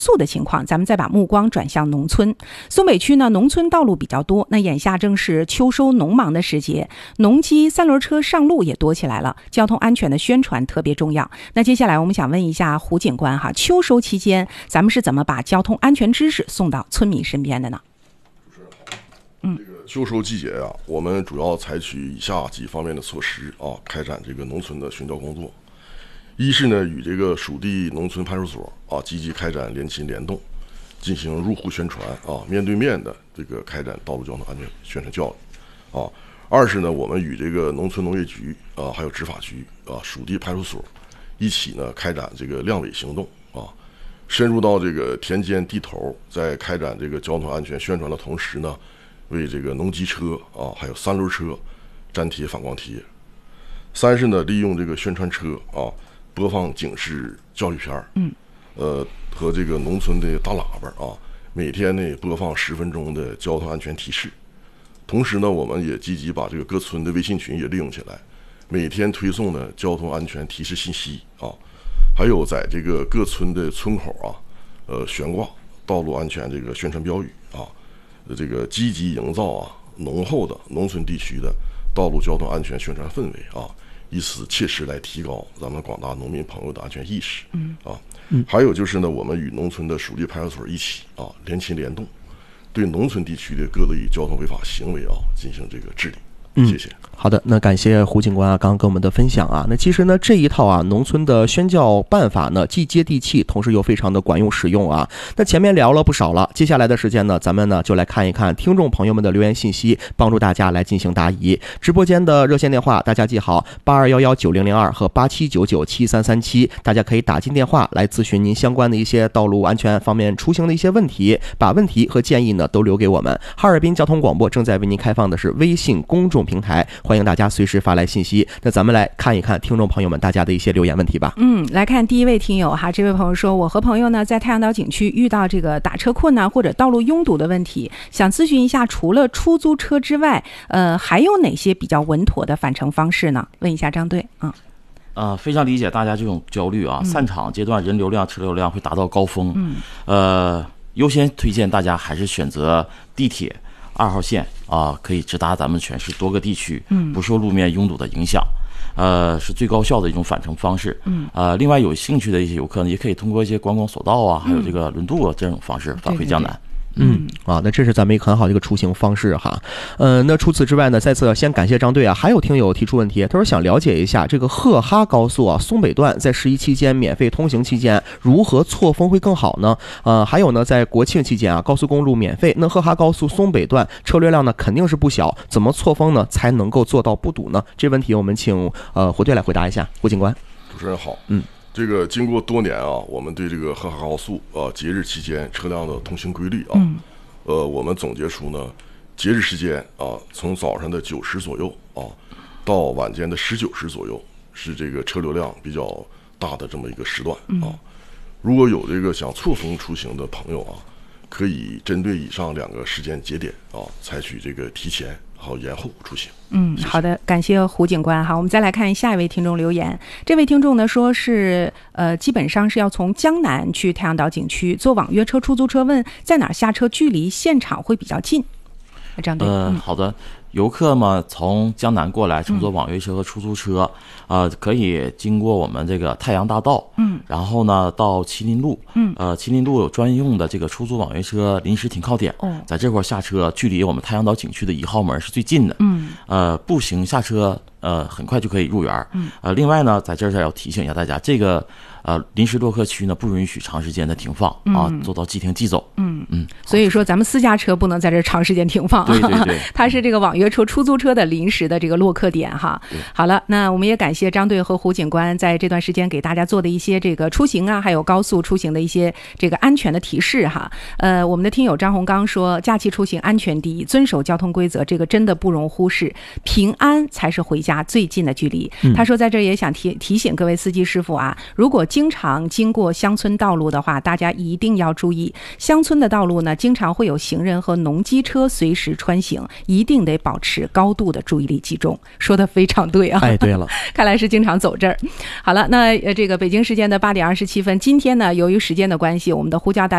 速的情况，咱们再把目光转向农村。松北区呢，农村道路比较多，那眼下正是秋收农忙的时节，农机三轮车上路也多起来了，交通安全的宣传特别重要。那接下来我们想问一下胡警官哈，秋收期间咱们是怎么把交通安全知识送到村民身边的呢？ 这个秋收季节啊，我们主要采取以下几方面的措施啊，开展这个农村的巡调工作。一是呢，与这个属地农村派出所啊积极开展联勤联动，进行入户宣传啊，面对面的这个开展道路交通安全宣传教育啊。二是呢，我们与这个农村农业局啊，还有执法局啊、属地派出所一起呢开展这个量委行动啊，深入到这个田间地头，在开展这个交通安全宣传的同时呢，为这个农机车啊，还有三轮车粘贴反光贴。三是呢，利用这个宣传车啊，播放警示教育片和这个农村的大喇叭啊，每天呢播放10分钟的交通安全提示。同时呢，我们也积极把这个各村的微信群也利用起来，每天推送呢交通安全提示信息啊，还有在这个各村的村口啊，悬挂道路安全这个宣传标语啊，这个积极营造啊浓厚的农村地区的道路交通安全宣传氛围啊，以此切实来提高咱们广大农民朋友的安全意识。还有就是呢，我们与农村的属地派出所一起啊，联勤联动，对农村地区的各类交通违法行为啊进行这个治理。谢谢。 好的，那感谢胡警官啊，刚刚跟我们的分享啊。那其实呢，这一套啊农村的宣教办法呢，既接地气，同时又非常的管用实用啊。那前面聊了不少了，接下来的时间呢，咱们呢就来看一看听众朋友们的留言信息，帮助大家来进行答疑。直播间的热线电话大家记好，82119002和87997337，大家可以打进电话来咨询您相关的一些道路安全方面出行的一些问题，把问题和建议呢都留给我们。哈尔滨交通广播正在为您开放的是微信公众平台，欢迎大家随时发来信息。那咱们来看一看听众朋友们大家的一些留言问题吧。 来看第一位听友哈，这位朋友说，我和朋友呢在太阳岛景区遇到这个打车困难或者道路拥堵的问题，想咨询一下，除了出租车之外，还有哪些比较稳妥的返程方式呢？问一下张队非常理解大家这种焦虑啊。散场阶段人流量、车流量会达到高峰，优先推荐大家还是选择地铁2号线啊，可以直达咱们全市多个地区，不受路面拥堵的影响，是最高效的一种返程方式。另外有兴趣的一些游客呢，也可以通过一些观光索道啊，还有这个轮渡啊这种方式返回江南。 那这是咱们一个很好的一个出行方式哈。那除此之外呢，再次先感谢张队啊。还有听友提出问题，他说想了解一下这个赫哈高速啊，松北段在11期间免费通行期间如何错峰会更好呢？还有呢，在国庆期间啊，高速公路免费，那赫哈高速松北段车流量呢肯定是不小，怎么错峰呢才能够做到不堵呢？这问题我们请胡队来回答一下。胡警官。 主持人好。这个经过多年啊，我们对这个赫哈高速节日期间车辆的通行规律啊，我们总结出呢，节日时间啊，从早上的9时左右啊，到晚间的19时左右，是这个车流量比较大的这么一个时段啊。如果有这个想错峰出行的朋友啊，可以针对以上2个时间节点啊，采取这个提前还有延后出行。 好的，感谢胡警官哈。我们再来看下一位听众留言。这位听众呢说是基本上是要从江南去太阳岛景区坐网约车、出租车，问在哪儿下车，距离现场会比较近。张队。 好的。游客嘛，从江南过来乘坐网约车和出租车，可以经过我们这个太阳大道，然后呢到麒麟路，麒麟路有专用的这个出租网约车临时停靠点，在这块下车，距离我们太阳岛景区的1号门是最近的，步行下车很快就可以入园。另外呢，在这儿要提醒一下大家，这个临时落客区呢不允许长时间的停放啊，做到即停即走。 所以说咱们私家车不能在这儿长时间停放。 对， 它是这个网约车、出租车的临时的这个落客点哈。好了，那我们也感谢张队和胡警官在这段时间给大家做的一些这个出行啊，还有高速出行的一些这个安全的提示哈。我们的听友张洪刚说，假期出行安全第一，遵守交通规则，这个真的不容忽视，平安才是回家最近的距离。他说在这也想提醒各位司机师傅啊，如果经常经过乡村道路的话，大家一定要注意，乡村的道路呢，经常会有行人和农机车随时穿行，一定得保持高度的注意力集中。说得非常对啊！ 哎，对了， 看来是经常走这儿。好了，那这个北京时间的8点27分，今天呢，由于时间的关系，我们的呼叫大